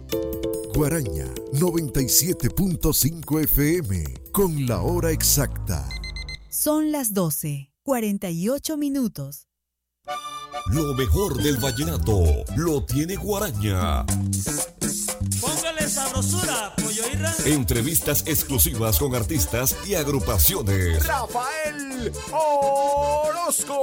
Guaraña 97.5 FM con la hora exacta. Son las 12:48. Lo mejor del vallenato lo tiene Guaraña. Póngale sabrosura, Pollo Irra. Entrevistas exclusivas con artistas y agrupaciones. Rafael Orozco.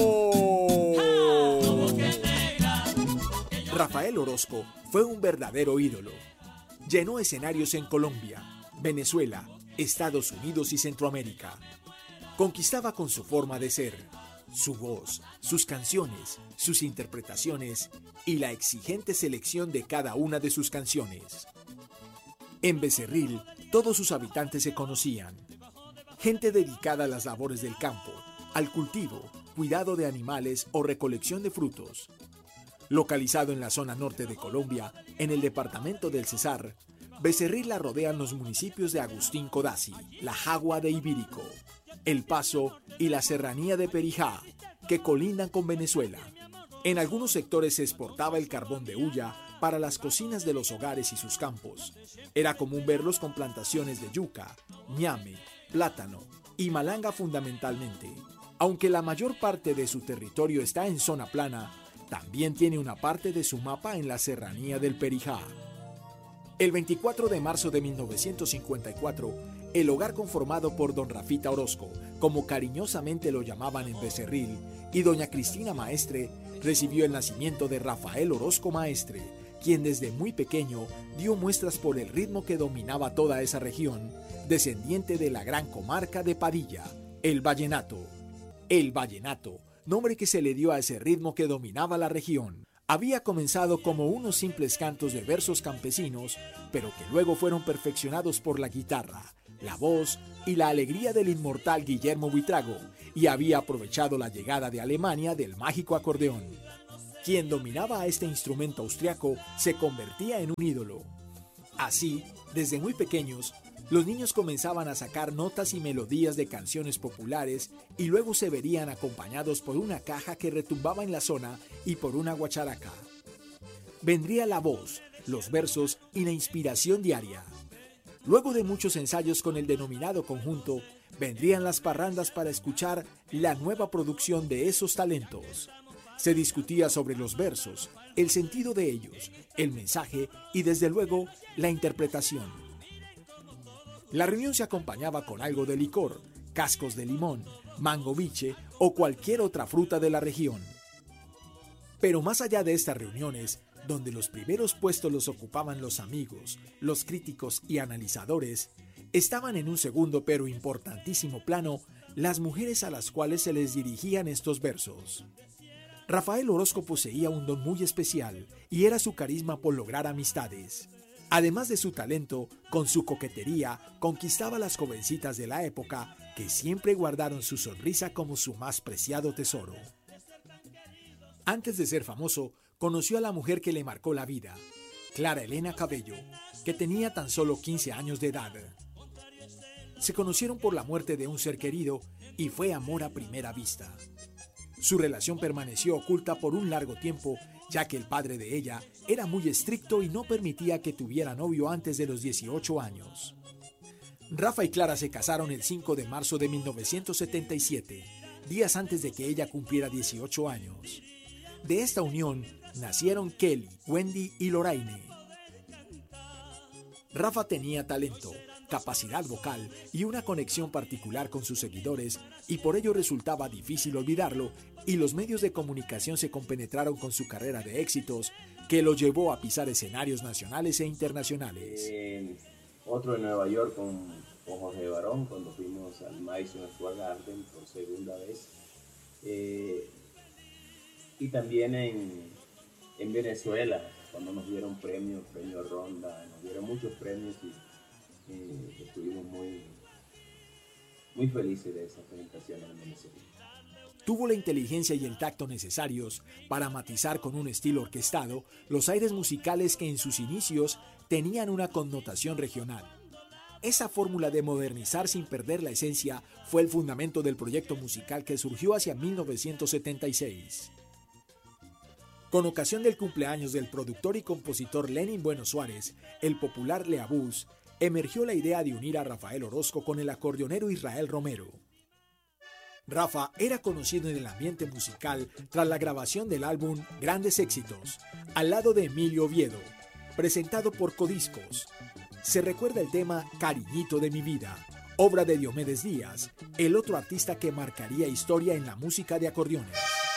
Rafael Orozco fue un verdadero ídolo. Llenó escenarios en Colombia, Venezuela, Estados Unidos y Centroamérica. Conquistaba con su forma de ser, su voz, sus canciones, sus interpretaciones y la exigente selección de cada una de sus canciones. En Becerril, todos sus habitantes se conocían. Gente dedicada a las labores del campo, al cultivo, cuidado de animales o recolección de frutos. Localizado en la zona norte de Colombia, en el departamento del Cesar, Becerril la rodean los municipios de Agustín Codazzi, La Jagua de Ibírico, El Paso y la Serranía de Perijá, que colindan con Venezuela. En algunos sectores se exportaba el carbón de hulla para las cocinas de los hogares y sus campos. Era común verlos con plantaciones de yuca, ñame, plátano y malanga fundamentalmente. Aunque la mayor parte de su territorio está en zona plana, también tiene una parte de su mapa en la Serranía del Perijá. El 24 de marzo de 1954, el hogar conformado por don Rafita Orozco, como cariñosamente lo llamaban en Becerril, y doña Cristina Maestre, recibió el nacimiento de Rafael Orozco Maestre, quien desde muy pequeño dio muestras por el ritmo que dominaba toda esa región, descendiente de la gran comarca de Padilla, el vallenato. El vallenato, nombre que se le dio a ese ritmo que dominaba la región, había comenzado como unos simples cantos de versos campesinos, pero que luego fueron perfeccionados por la guitarra, la voz y la alegría del inmortal Guillermo Buitrago, y había aprovechado la llegada de Alemania del mágico acordeón. Quien dominaba a este instrumento austriaco se convertía en un ídolo. Así, desde muy pequeños, los niños comenzaban a sacar notas y melodías de canciones populares y luego se verían acompañados por una caja que retumbaba en la zona y por una guacharaca. Vendría la voz, los versos y la inspiración diaria. Luego de muchos ensayos con el denominado conjunto, vendrían las parrandas para escuchar la nueva producción de esos talentos. Se discutía sobre los versos, el sentido de ellos, el mensaje y desde luego la interpretación. La reunión se acompañaba con algo de licor, cascos de limón, mango biche o cualquier otra fruta de la región. Pero más allá de estas reuniones, donde los primeros puestos los ocupaban los amigos, los críticos y analizadores, estaban en un segundo pero importantísimo plano las mujeres a las cuales se les dirigían estos versos. Rafael Orozco poseía un don muy especial y era su carisma por lograr amistades. Además de su talento, con su coquetería, conquistaba a las jovencitas de la época que siempre guardaron su sonrisa como su más preciado tesoro. Antes de ser famoso, conoció a la mujer que le marcó la vida, Clara Elena Cabello, que tenía tan solo 15 años de edad. Se conocieron por la muerte de un ser querido y fue amor a primera vista. Su relación permaneció oculta por un largo tiempo, ya que el padre de ella era muy estricto y no permitía que tuviera novio antes de los 18 años. Rafa y Clara se casaron el 5 de marzo de 1977, días antes de que ella cumpliera 18 años. De esta unión nacieron Kelly, Wendy y Loraine. Rafa tenía talento, capacidad vocal y una conexión particular con sus seguidores, y por ello resultaba difícil olvidarlo, y los medios de comunicación se compenetraron con su carrera de éxitos, que lo llevó a pisar escenarios nacionales e internacionales. Otro en Nueva York con Jorge Barón, cuando fuimos al Madison Square Garden por segunda vez. Y también en Venezuela, cuando nos dieron premio Ronda, nos dieron muchos premios y estuvimos muy felices de esa presentación en Venezuela. Tuvo la inteligencia y el tacto necesarios para matizar con un estilo orquestado los aires musicales que en sus inicios tenían una connotación regional. Esa fórmula de modernizar sin perder la esencia fue el fundamento del proyecto musical que surgió hacia 1976. Con ocasión del cumpleaños del productor y compositor Lenin Bueno Suárez, el popular Leabús, emergió la idea de unir a Rafael Orozco con el acordeonero Israel Romero. Rafa era conocido en el ambiente musical tras la grabación del álbum Grandes Éxitos, al lado de Emilio Oviedo, presentado por Codiscos. Se recuerda el tema Cariñito de mi vida, obra de Diomedes Díaz, el otro artista que marcaría historia en la música de acordeones.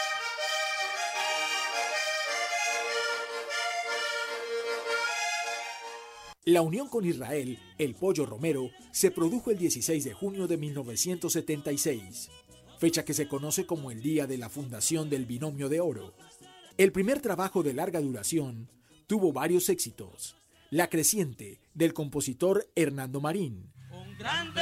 La unión con Israel, el Pollo Romero, se produjo el 16 de junio de 1976, fecha que se conoce como el día de la fundación del Binomio de Oro. El primer trabajo de larga duración tuvo varios éxitos. La Creciente, del compositor Hernando Marín.